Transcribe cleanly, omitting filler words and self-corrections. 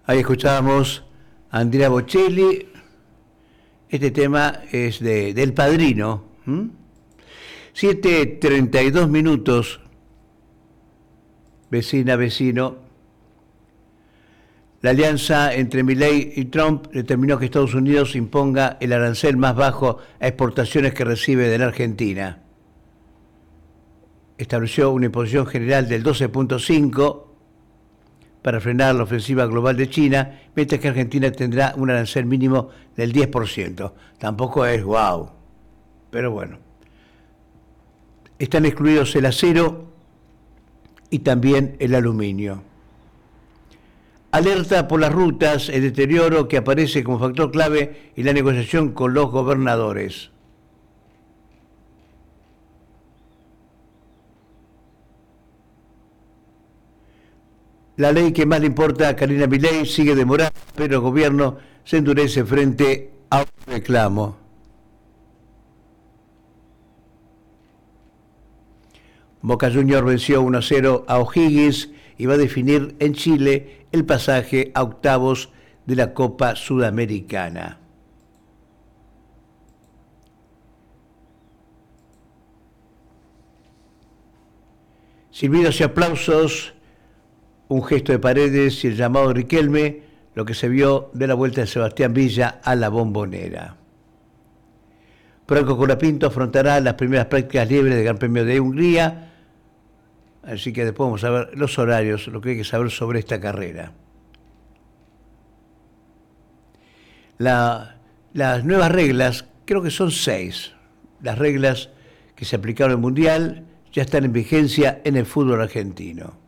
Ahí escuchábamos a Andrea Bocelli. Este tema es del Padrino. 7:32 minutos. Vecina, vecino. La alianza entre Milei y Trump determinó que Estados Unidos imponga el arancel más bajo a exportaciones que recibe de la Argentina. Estableció una imposición general del 12.5% para frenar la ofensiva global de China, mientras que Argentina tendrá un arancel mínimo del 10%. Tampoco es wow, pero bueno. Están excluidos el acero y también el aluminio. Alerta por las rutas, el deterioro que aparece como factor clave en la negociación con los gobernadores. La ley que más le importa a Karina Milei sigue demorando, pero el gobierno se endurece frente a un reclamo. Boca Juniors venció 1-0 a O'Higgins y va a definir en Chile el pasaje a octavos de la Copa Sudamericana. Silbidos y aplausos, un gesto de Paredes y el llamado de Riquelme, lo que se vio de la vuelta de Sebastián Villa a la Bombonera. Franco Colapinto afrontará las primeras prácticas libres del Gran Premio de Hungría, así que después vamos a ver los horarios, lo que hay que saber sobre esta carrera. Las nuevas reglas, creo que son 6, las reglas que se aplicaron en el Mundial, ya están en vigencia en el fútbol argentino.